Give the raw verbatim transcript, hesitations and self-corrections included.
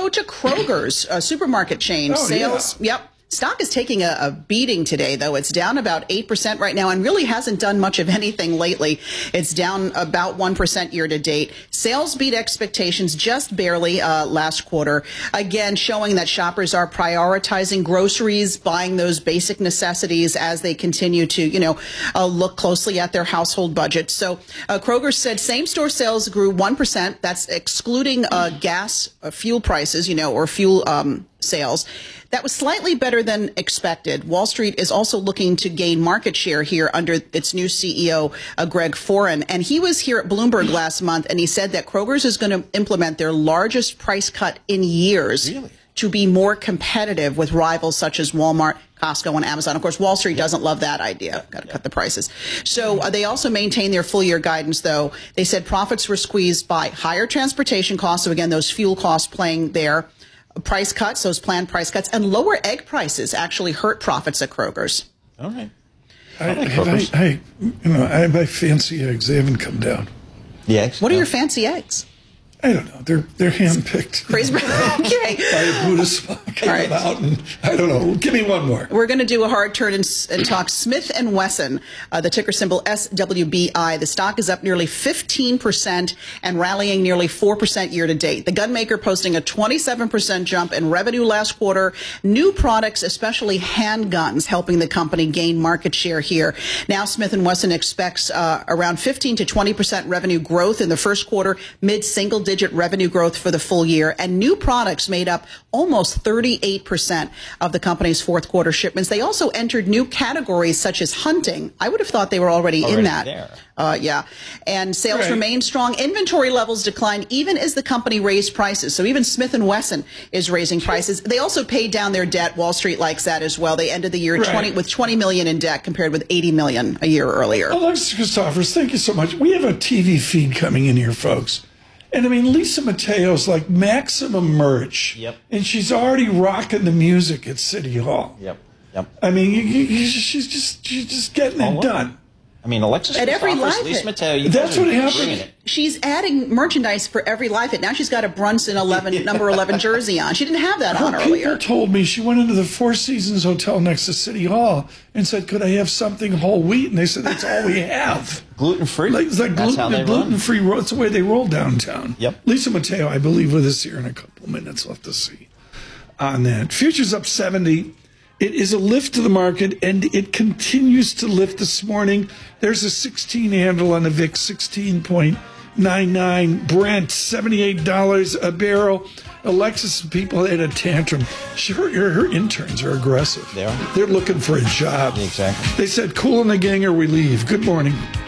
go to Kroger's, a supermarket chain. Oh, Sales, yeah. yep. Stock is taking a, a beating today, though. It's down about eight percent right now and really hasn't done much of anything lately. It's down about one percent year to date. Sales beat expectations just barely uh, last quarter, again showing that shoppers are prioritizing groceries, buying those basic necessities as they continue to, you know, uh, look closely at their household budget. So uh, Kroger said same-store sales grew one percent. That's excluding uh, gas, uh, fuel prices, you know, or fuel um, sales. That was slightly better than expected. Wall Street is also looking to gain market share here under its new C E O, uh, Greg Foran. And he was here at Bloomberg last month, and he said that Kroger's is going to implement their largest price cut in years really? to be more competitive with rivals such as Walmart, Costco, and Amazon. Of course, Wall Street doesn't love that idea. Got to cut the prices. So uh, they also maintain their full-year guidance, though. They said profits were squeezed by higher transportation costs. So, again, those fuel costs playing there. Price cuts, those planned price cuts, and lower egg prices actually hurt profits at Kroger's. All right. I, I, I, you know, I buy fancy eggs. They haven't come down. The eggs? What are no. your fancy eggs? I don't know. They're they're handpicked. Crazy. Okay. By a Buddhist monk. All right. Out and, I don't know. Give me one more. We're going to do a hard turn and, and talk Smith and Wesson, uh, the ticker symbol S W B I. The stock is up nearly fifteen percent and rallying nearly four percent year to date. The gun maker posting a twenty-seven percent jump in revenue last quarter. New products, especially handguns, helping the company gain market share here. Now Smith and Wesson expects uh, around fifteen to twenty percent revenue growth in the first quarter, mid-single digit revenue growth for the full year, and new products made up almost thirty-eight percent of the company's fourth quarter shipments. They also entered new categories such as hunting. I would have thought they were already, already in that. There. Uh, yeah. And sales right. remain strong. Inventory levels declined even as the company raised prices. So even Smith and Wesson is raising prices. They also paid down their debt. Wall Street likes that as well. They ended the year Right. twenty with twenty million in debt compared with eighty million a year earlier. Alexis Christophers, thank you so much. We have a T V feed coming in here, folks. And I mean, Lisa Mateo's like maximum merch. Yep. And she's already rocking the music at City Hall. Yep. Yep. I mean, you, you, you, she's just she's just getting Oh, it done. I mean, Alexis At every Christophers, live Lisa hit. Mateo, you That's guys are what happened. bringing it. She's adding merchandise for every live hit. Now she's got a Brunson eleven, number eleven jersey on. She didn't have that on Well, earlier. people told me she went into the Four Seasons Hotel next to City Hall and said, "Could I have something whole wheat?" And they said, "That's all we have." Gluten free. Like, it's like That's how gluten, they run. gluten free. That's the way they roll downtown. Yep. Lisa Mateo, I believe, with us here in a couple minutes. We'll have to see on that. Futures up seventy. It is a lift to the market, and it continues to lift this morning. There's a sixteen handle on the V I X, sixteen point nine nine. Brent, seventy-eight dollars a barrel. Alexis, people had a tantrum. She, her, her interns are aggressive. They are. They're looking for a job. Exactly. They said, "Cool in the gang or we leave." Good morning.